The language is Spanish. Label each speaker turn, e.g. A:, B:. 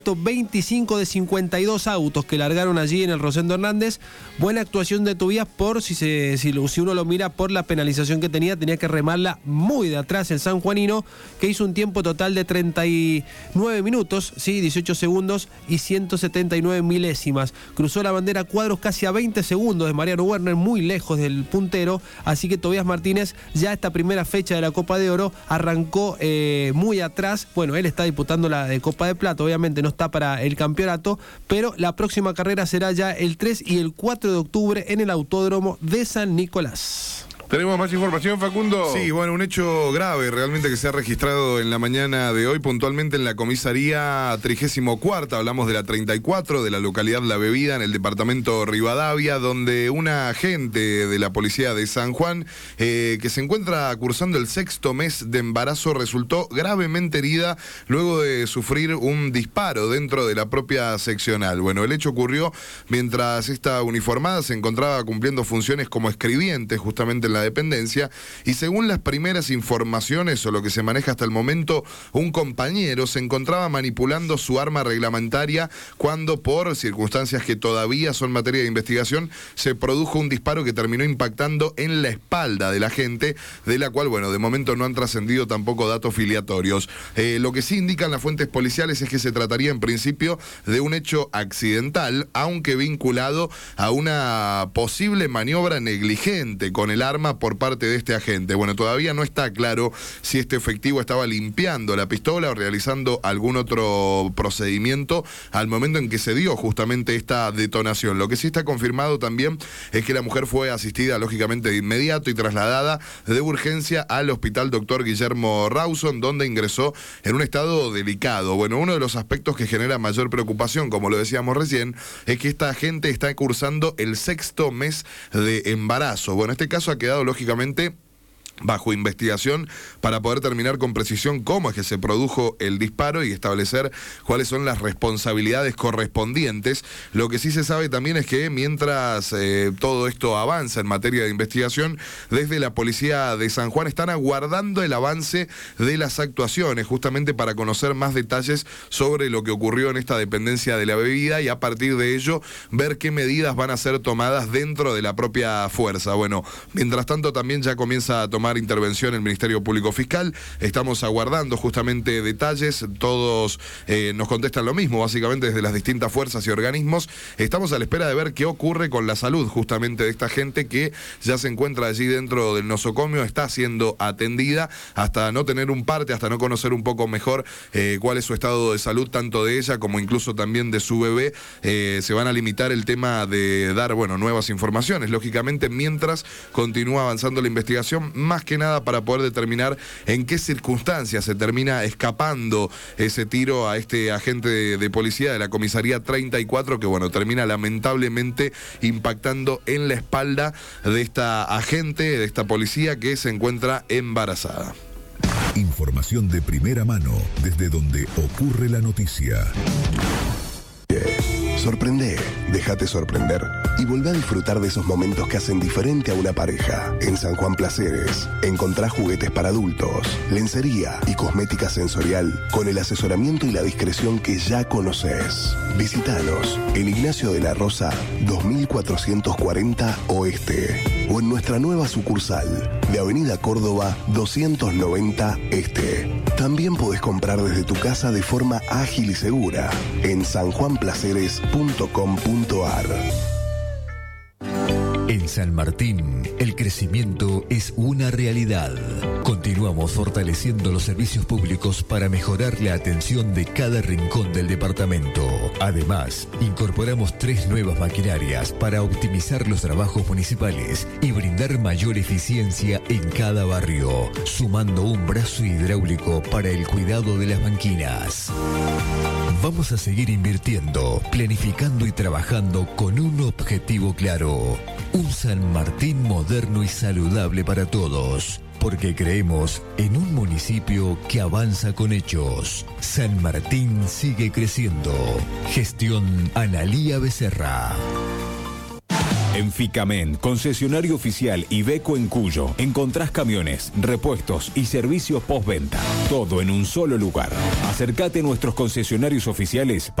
A: 25 de 52 autos que largaron allí en el Rosendo Hernández. Buena actuación de Tobías por si uno lo mira por la penalización que tenía que remarla muy de atrás el sanjuanino, que hizo un tiempo total de 39 minutos, ¿sí? 18 segundos y 179 milésimas. Cruzó la bandera cuadros casi a 20 segundos de Mariano Werner, muy lejos del puntero, así que Tobías Martínez ya esta primera fecha de la Copa de Oro arrancó muy atrás. Bueno, él está disputando la de Copa de Plata, obviamente no está para el campeonato, pero la próxima carrera será ya el 3 y el 4 de octubre en el Autódromo de San Nicolás.
B: ¿Tenemos más información, Facundo?
C: Sí, bueno, un hecho grave realmente que se ha registrado en la mañana de hoy, puntualmente en la comisaría 34ª, hablamos de la 34, de la localidad La Bebida, en el departamento Rivadavia, donde una agente de la policía de San Juan, que se encuentra cursando el 6º mes de embarazo, resultó gravemente herida luego de sufrir un disparo dentro de la propia seccional. Bueno, el hecho ocurrió mientras esta uniformada se encontraba cumpliendo funciones como escribiente justamente en la dependencia, y según las primeras informaciones o lo que se maneja hasta el momento, un compañero se encontraba manipulando su arma reglamentaria cuando, por circunstancias que todavía son materia de investigación, se produjo un disparo que terminó impactando en la espalda del agente, de la cual, bueno, de momento no han trascendido tampoco datos filiatorios. Lo que sí indican las fuentes policiales es que se trataría en principio de un hecho accidental, aunque vinculado a una posible maniobra negligente con el arma por parte de este agente. Bueno, todavía no está claro si este efectivo estaba limpiando la pistola o realizando algún otro procedimiento al momento en que se dio justamente esta detonación. Lo que sí está confirmado también es que la mujer fue asistida lógicamente de inmediato y trasladada de urgencia al Hospital Dr. Guillermo Rawson, donde ingresó en un estado delicado. Bueno, uno de los aspectos que genera mayor preocupación, como lo decíamos recién, es que esta agente está cursando el 6º mes de embarazo. Bueno, este caso ha quedado lógicamente bajo investigación para poder determinar con precisión cómo es que se produjo el disparo y establecer cuáles son las responsabilidades correspondientes. Lo que sí se sabe también es que mientras todo esto avanza en materia de investigación, desde la policía de San Juan están aguardando el avance de las actuaciones, justamente para conocer más detalles sobre lo que ocurrió en esta dependencia de La Bebida y a partir de ello ver qué medidas van a ser tomadas dentro de la propia fuerza. Bueno, mientras tanto también ya comienza a tomar intervención el Ministerio Público Fiscal. Estamos aguardando justamente detalles. Todos nos contestan lo mismo, básicamente desde las distintas fuerzas y organismos. Estamos a la espera de ver qué ocurre con la salud justamente de esta gente que ya se encuentra allí dentro del nosocomio, está siendo atendida hasta no tener un parte, hasta no conocer un poco mejor cuál es su estado de salud, tanto de ella como incluso también de su bebé. Se van a limitar el tema de dar, bueno, nuevas informaciones, lógicamente, mientras continúa avanzando la investigación, más que nada para poder determinar en qué circunstancias se termina escapando ese tiro a este agente de policía de la comisaría 34, que bueno, termina lamentablemente impactando en la espalda de esta agente, de esta policía que se encuentra embarazada.
D: Información de primera mano desde donde ocurre la noticia.
E: Sorprende, déjate sorprender y volvé a disfrutar de esos momentos que hacen diferente a una pareja. En San Juan Placeres encontrás juguetes para adultos, lencería y cosmética sensorial con el asesoramiento y la discreción que ya conoces. Visítanos en Ignacio de la Rosa 2440 Oeste o en nuestra nueva sucursal de Avenida Córdoba 290 Este. También podés comprar desde tu casa de forma ágil y segura en sanjuanplaceres.com.ar.
F: En San Martín, el crecimiento es una realidad. Continuamos fortaleciendo los servicios públicos para mejorar la atención de cada rincón del departamento. Además, incorporamos 3 nuevas maquinarias para optimizar los trabajos municipales y brindar mayor eficiencia en cada barrio, sumando un brazo hidráulico para el cuidado de las banquinas. Vamos a seguir invirtiendo, planificando y trabajando con un objetivo claro. Un San Martín moderno y saludable para todos, porque creemos en un municipio que avanza con hechos. San Martín sigue creciendo. Gestión Analía Becerra.
G: En Ficamen, concesionario oficial Iveco en Cuyo, encontrás camiones, repuestos y servicios postventa. Todo en un solo lugar. Acércate a nuestros concesionarios oficiales